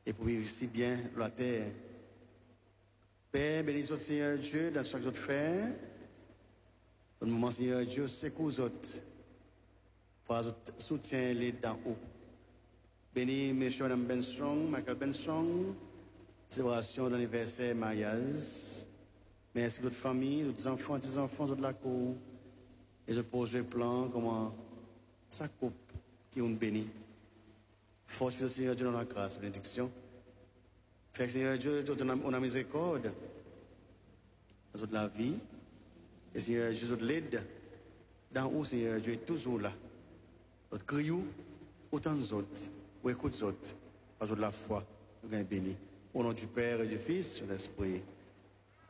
et pour vivre si bien la terre. Père, bénis notre Seigneur Dieu dans chaque autre faire. Au moment, Seigneur Dieu, c'est qu'aux autres, pour soutien les d'en haut. Bénis M. Benson, Michael Benson, célébration d'anniversaire, mariage. Merci d'autres familles, d'autres enfants, des enfants de la cour. Et je pose le plan, comment ça coupe qui ont béni. Force le Seigneur Dieu dans la grâce, bénédiction. Fait que Seigneur Dieu, on a miséricorde dans la vie. Et Seigneur Dieu, l'aide. Dans où Seigneur Dieu est toujours là. Notre criou, autant d'autres, ou écoute d'autres, parce que la foi, nous gagnons béni. Au nom du Père et du Fils et de l'Esprit.